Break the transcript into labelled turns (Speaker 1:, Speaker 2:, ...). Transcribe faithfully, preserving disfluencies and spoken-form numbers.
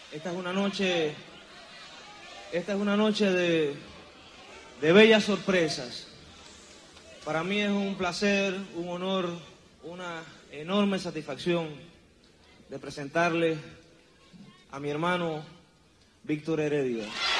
Speaker 1: Esta es una noche, esta es una noche de, de bellas sorpresas. Para mí es un placer, un honor, una enorme satisfacción de presentarle a mi hermano Víctor Heredia.